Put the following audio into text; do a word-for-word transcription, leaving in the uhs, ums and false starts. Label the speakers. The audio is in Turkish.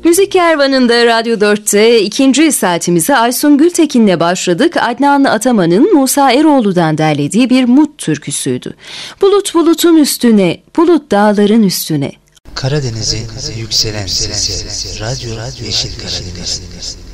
Speaker 1: Müzik Kervanı'nda Radyo dörtte ikinci saatimize Aysun Gültekin'le başladık. Adnan Ataman'ın Musa Eroğlu'dan derlediği bir Mut türküsüydü. Bulut bulutun üstüne, bulut dağların üstüne.
Speaker 2: Karadeniz'in yükselen sesi, Radyo Yeşil Karadeniz.